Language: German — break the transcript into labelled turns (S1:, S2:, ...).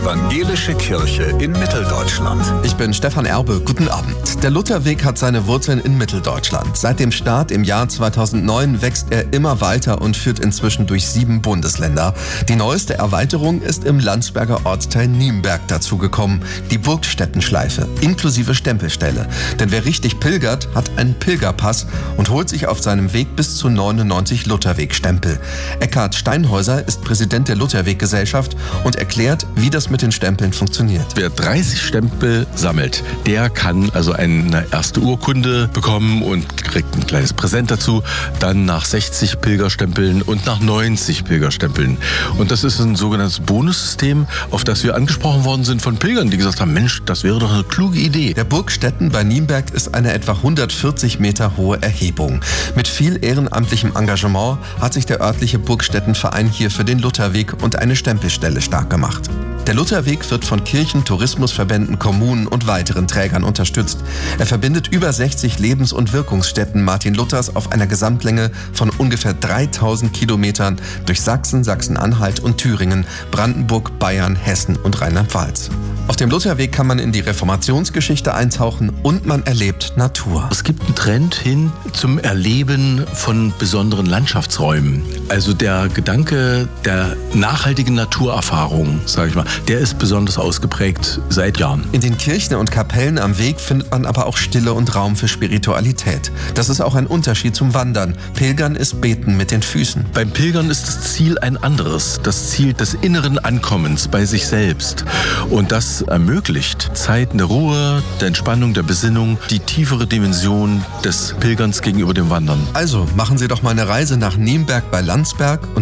S1: Evangelische Kirche in Mitteldeutschland.
S2: Ich bin Stefan Erbe, guten Abend. Der Lutherweg hat seine Wurzeln in Mitteldeutschland. Seit dem Start im Jahr 2009 wächst er immer weiter und führt inzwischen durch 7 Bundesländer. Die neueste Erweiterung ist im Landsberger Ortsteil Nienberg dazugekommen, die Burgstettenschleife, inklusive Stempelstelle. Denn wer richtig pilgert, hat einen Pilgerpass und holt sich auf seinem Weg bis zu 99 Lutherwegstempel. Eckhard Steinhäuser ist Präsident der Lutherweggesellschaft und erklärt, wie das mit den Stempeln funktioniert.
S3: Wer 30 Stempel sammelt, der kann also eine erste Urkunde bekommen und kriegt ein kleines Präsent dazu. Dann nach 60 Pilgerstempeln und nach 90 Pilgerstempeln. Und das ist ein sogenanntes Bonussystem, auf das wir angesprochen worden sind von Pilgern, die gesagt haben, Mensch, das wäre doch eine kluge Idee.
S2: Der Burgstetten bei Nienberg ist eine etwa 140 Meter hohe Erhebung. Mit viel ehrenamtlichem Engagement hat sich der örtliche Burgstettenverein hier für den Lutherweg und eine Stempelstelle stark gemacht. Der Lutherweg wird von Kirchen, Tourismusverbänden, Kommunen und weiteren Trägern unterstützt. Er verbindet über 60 Lebens- und Wirkungsstätten Martin Luthers auf einer Gesamtlänge von ungefähr 3000 Kilometern durch Sachsen, Sachsen-Anhalt und Thüringen, Brandenburg, Bayern, Hessen und Rheinland-Pfalz. Auf dem Lutherweg kann man in die Reformationsgeschichte eintauchen und man erlebt Natur.
S3: Es gibt einen Trend hin zum Erleben von besonderen Landschaftsräumen. Also der Gedanke der nachhaltigen Naturerfahrung, sage ich mal, der ist besonders ausgeprägt seit Jahren.
S2: In den Kirchen und Kapellen am Weg findet man aber auch Stille und Raum für Spiritualität. Das ist auch ein Unterschied zum Wandern. Pilgern ist Beten mit den Füßen.
S3: Beim Pilgern ist das Ziel ein anderes. Das Ziel des inneren Ankommens bei sich selbst. Und das ermöglicht Zeiten der Ruhe, der Entspannung, der Besinnung, die tiefere Dimension des Pilgerns gegenüber dem Wandern.
S2: Also machen Sie doch mal eine Reise nach Nienberg bei Landsberg und